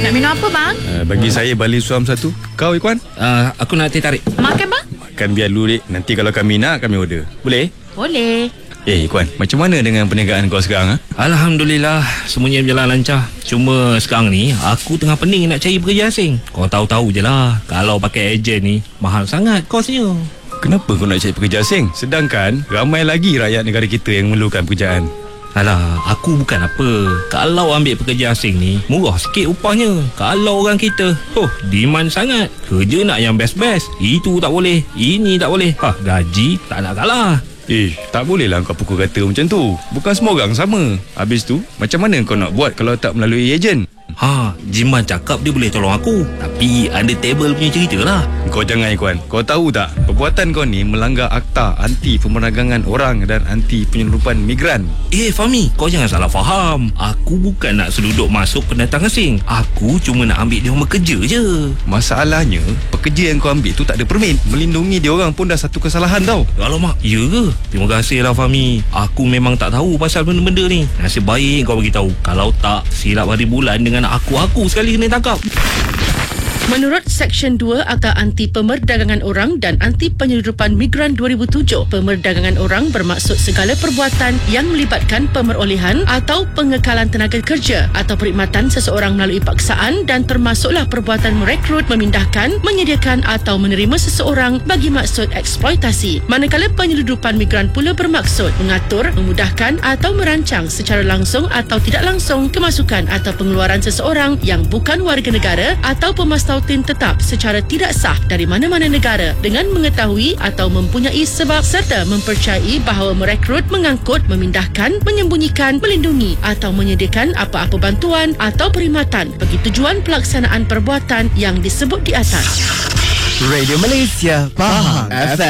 Nak minum apa bang? Bagi saya bali suam satu. Kau Ikwan? Aku nak teh tarik. Makan bang? Makan biar dulu dek. Nanti kalau kami nak, kami order. Boleh? Boleh. Ikwan, macam mana dengan perniagaan kau sekarang? Alhamdulillah, semuanya berjalan lancar. Cuma sekarang ni aku tengah pening nak cari pekerja asing. Kau tahu-tahu je lah, kalau pakai ejen ni mahal sangat kosnya. Kenapa kau nak cari pekerja asing? Sedangkan ramai lagi rakyat negara kita yang memerlukan pekerjaan. Alah, aku bukan apa. Kalau ambil pekerja asing ni, murah sikit upahnya. Kalau orang kita, demand sangat. Kerja nak yang best-best. Itu tak boleh, ini tak boleh. Gaji tak nak kalah. Tak bolehlah kau pukul kata macam tu. Bukan semua orang sama. Habis tu, macam mana kau nak buat kalau tak melalui ejen? Jiman cakap dia boleh tolong aku. Tapi ada table punya cerita lah. Kau jangan Ikwan. Kau tahu tak, perbuatan kau ni melanggar akta anti pemerdagangan orang dan anti penyelundupan migran. Fahmi, kau jangan salah faham. Aku bukan nak seluduk masuk pendatang asing. Aku cuma nak ambil dia orang bekerja je. Masalahnya, pekerja yang kau ambil tu tak ada permit. Melindungi dia orang pun dah satu kesalahan tau. Alamak, ya ke? Terima kasih lah Fahmi. Aku memang tak tahu pasal benda-benda ni. Nasib baik kau beritahu. Kalau tak, silap hari bulan dengan aku sekali kena tangkap. Menurut Seksyen 2 Akta Anti Pemerdagangan Orang dan Anti Penyeludupan Migran 2007, pemerdagangan orang bermaksud segala perbuatan yang melibatkan pemerolehan atau pengekalan tenaga kerja atau perkhidmatan seseorang melalui paksaan dan termasuklah perbuatan merekrut, memindahkan, menyediakan atau menerima seseorang bagi maksud eksploitasi. Manakala penyeludupan migran pula bermaksud mengatur, memudahkan atau merancang secara langsung atau tidak langsung kemasukan atau pengeluaran seseorang yang bukan warga negara atau pemastautin tetap secara tidak sah dari mana-mana negara dengan mengetahui atau mempunyai sebab serta mempercayai bahawa merekrut, mengangkut, memindahkan, menyembunyikan, melindungi atau menyediakan apa-apa bantuan atau perkhidmatan bagi tujuan pelaksanaan perbuatan yang disebut di atas. Radio Malaysia, Pahang FM.